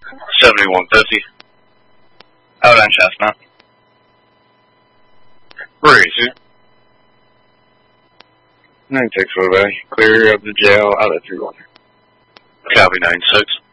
7150. Out on Chestnut. Where is he? 96 away. Clear of the jail out of 31. Copy 96.